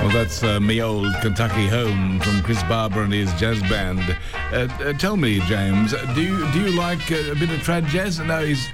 Well, that's Me Old Kentucky Home from Chris Barber and his jazz band. Tell me, James, do you like a bit of trad jazz? No, he's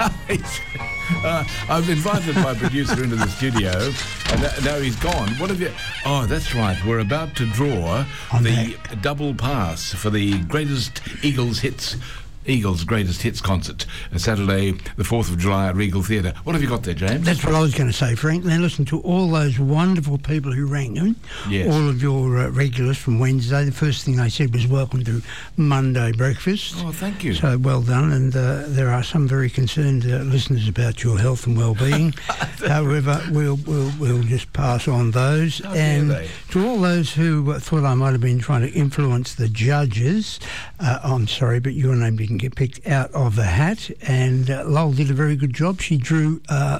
I've invited my producer into the studio, and now he's gone. What have you... Oh, that's right. We're about to draw the double pass for the greatest Eagles' Greatest Hits concert, Saturday, the 4th of July at Regal Theatre. What have you got there, James? That's what I was going to say, Frank. Now listen to all those wonderful people who rang in. Yes. All of your regulars from Wednesday. The first thing they said was welcome to Monday breakfast. Oh, thank you. So well done. And there are some very concerned listeners about your health and well-being. However, we'll just pass on those. How and dare they? To all those who thought I might have been trying to influence the judges, I'm sorry, but your name didn't get picked out of the hat, and Lowell did a very good job. She drew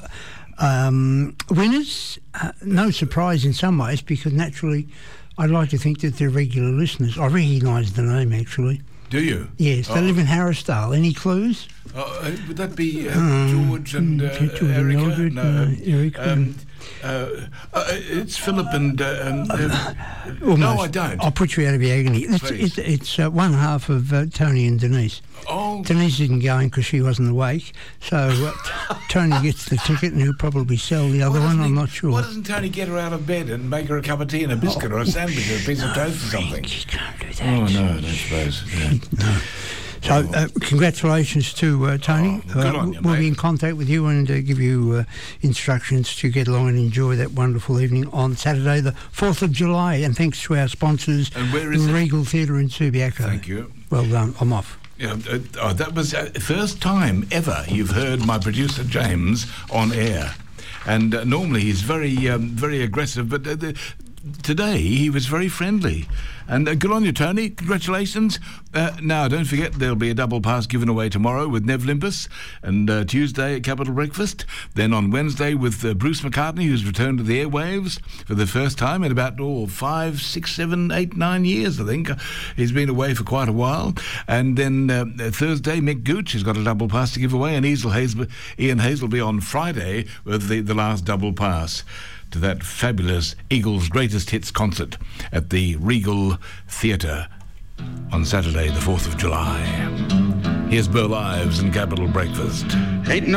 winners. No surprise in some ways, because naturally I'd like to think that they're regular listeners. I recognise the name, actually. Do you? Yes, they live in Harrisdale. Any clues? Would that be George and George and Erica? Mildred, No. It's Philip and... no, I don't. I'll put you out of your agony. It's one half of Tony and Denise. Oh. Denise isn't going because she wasn't awake, so Tony gets the ticket and he'll probably sell the other one. I'm not sure. Why doesn't Tony get her out of bed and make her a cup of tea and a biscuit or a sandwich or a piece of toast or something? She can't do that. Oh, no, I don't suppose. Yeah. No. So, congratulations to Tony. Good on you, we'll mate. be in contact with you and give you instructions to get along and enjoy that wonderful evening on Saturday, the 4th of July. And thanks to our sponsors, And where is it? Regal Theatre in Subiaco. Thank you. Well done. I'm off. Yeah, that was the first time ever you've heard my producer James on air. And normally he's very aggressive, but today he was very friendly. And good on you, Tony. Congratulations. Now, don't forget, there'll be a double pass given away tomorrow with Nev Limpus, and Tuesday at Capital Breakfast. Then on Wednesday with Bruce McCartney, who's returned to the airwaves for the first time in about 5, 6, 7, 8, 9 years, I think. He's been away for quite a while. And then Thursday, Mick Gooch has got a double pass to give away, and Ian Hayes will be on Friday with the last double pass to that fabulous Eagles' Greatest Hits concert at the Regal Theatre on Saturday, the 4th of July. Here's Burl Ives and Capital Breakfast.